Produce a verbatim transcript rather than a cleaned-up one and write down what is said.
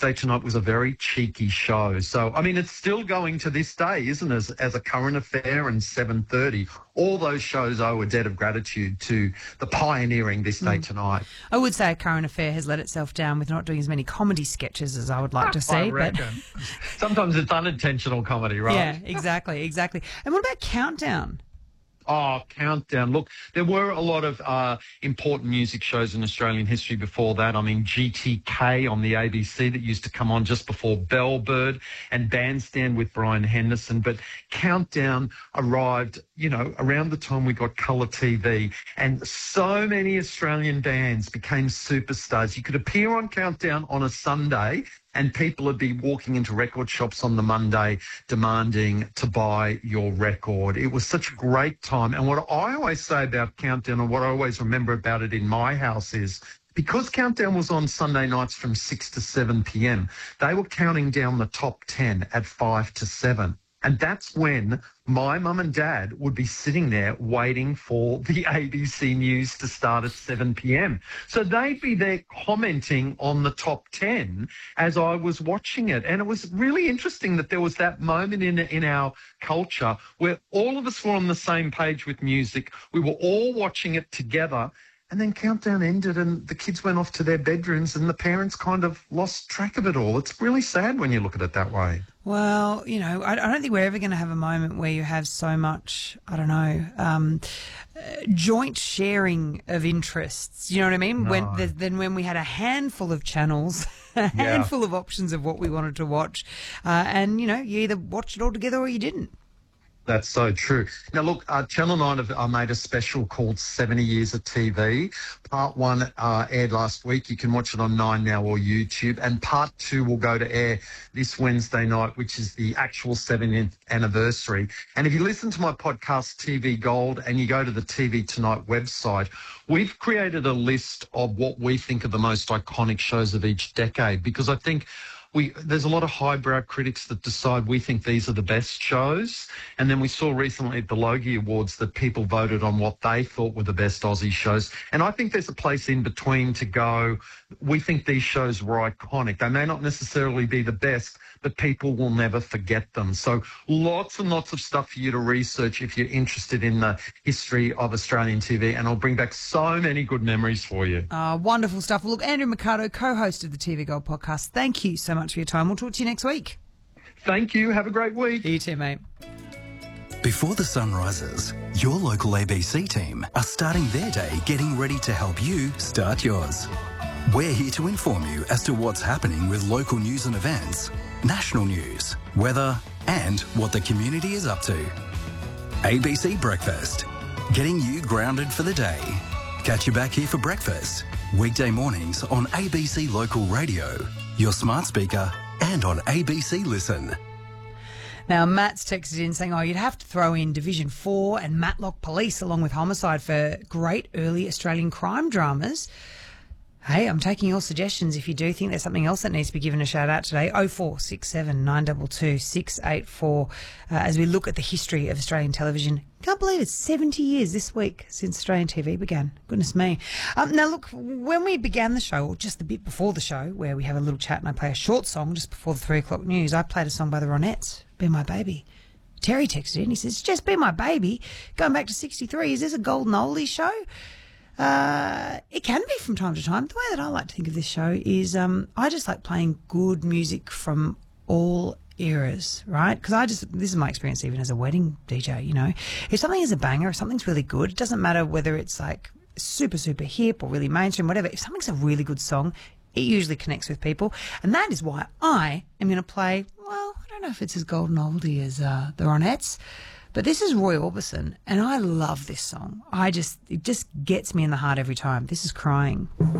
Wednesday Tonight was a very cheeky show. So, I mean, it's still going to this day, isn't it, as, as a current affair and seven thirty. All those shows owe a debt of gratitude to the pioneering This Day mm. Tonight. I would say Current Affair has let itself down with not doing as many comedy sketches as I would like to see. I but Sometimes it's unintentional comedy, right? Yeah, exactly, exactly. And what about Countdown? Oh, Countdown. Look, there were a lot of uh, important music shows in Australian history before that. I mean, G T K on the A B C that used to come on just before Bellbird, and Bandstand with Brian Henderson. But Countdown arrived, you know, around the time we got colour T V, and so many Australian bands became superstars. You could appear on Countdown on a Sunday and people would be walking into record shops on the Monday demanding to buy your record. It was such a great time. And what I always say about Countdown, and what I always remember about it in my house, is because Countdown was on Sunday nights from six to seven p.m, they were counting down the top ten at five to seven. And that's when my mum and dad would be sitting there waiting for the A B C News to start at seven p.m. So they'd be there commenting on the top ten as I was watching it. And it was really interesting that there was that moment in, in our culture where all of us were on the same page with music. We were all watching it together. And then Countdown ended and the kids went off to their bedrooms and the parents kind of lost track of it all. It's really sad when you look at it that way. Well, you know, I, I don't think we're ever going to have a moment where you have so much, I don't know, um, uh, joint sharing of interests. You know what I mean? No. When the, then when we had a handful of channels, a yeah. handful of options of what we wanted to watch, uh, and, you know, you either watched it all together or you didn't. That's so true. Now, look, uh, Channel nine have uh, made a special called seventy years of T V. Part one uh, aired last week. You can watch it on Nine Now or YouTube. And part two will go to air this Wednesday night, which is the actual seventieth anniversary. And if you listen to my podcast, T V Gold, and you go to the T V Tonight website, we've created a list of what we think are the most iconic shows of each decade, because I think We, there's a lot of highbrow critics that decide we think these are the best shows. And then we saw recently at the Logie Awards that people voted on what they thought were the best Aussie shows. And I think there's a place in between to go, we think these shows were iconic. They may not necessarily be the best, but people will never forget them. So lots and lots of stuff for you to research if you're interested in the history of Australian T V. And I'll bring back so many good memories for you. Uh, wonderful stuff. Well, look, Andrew Mercado, co-host of the T V Gold podcast, thank you so much for your time. We'll talk to you next week. Thank you. Have a great week. You too, mate. Before the sun rises, your local A B C team are starting their day getting ready to help you start yours. We're here to inform you as to what's happening with local news and events, national news, weather, and what the community is up to. A B C Breakfast, getting you grounded for the day. Catch you back here for breakfast, weekday mornings on A B C Local Radio, your smart speaker, and on A B C Listen. Now, Matt's texted in saying, oh, you'd have to throw in Division four and Matlock Police along with Homicide for great early Australian crime dramas. Hey, I'm taking your suggestions if you do think there's something else that needs to be given a shout out today. oh four six seven, nine two two, six eight four uh, as we look at the history of Australian television. Can't believe it's seventy years this week since Australian T V began. Goodness me. Um, now, look, when we began the show, or just a bit before the show, where we have a little chat and I play a short song just before the three o'clock news, I played a song by the Ronettes, Be My Baby. Terry texted in. He says, just Be My Baby. Going back to sixty-three, is this a golden oldies show? Uh, it can be from time to time. The way that I like to think of this show is um, I just like playing good music from all eras, right? Because I just, this is my experience even as a wedding D J, you know. If something is a banger, if something's really good, it doesn't matter whether it's like super, super hip or really mainstream, whatever. If something's a really good song, it usually connects with people. And that is why I am going to play, well, I don't know if it's as golden oldie as uh, the Ronettes, but this is Roy Orbison, and I love this song. I just, it just gets me in the heart every time. This is Crying.